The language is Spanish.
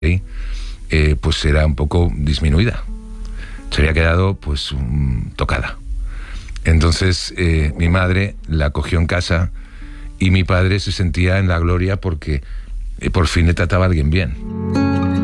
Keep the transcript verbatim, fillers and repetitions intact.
eh, pues era un poco disminuida. Se había quedado pues um, tocada. Entonces eh, mi madre la cogió en casa y mi padre se sentía en la gloria porque eh, por fin le trataba a alguien bien.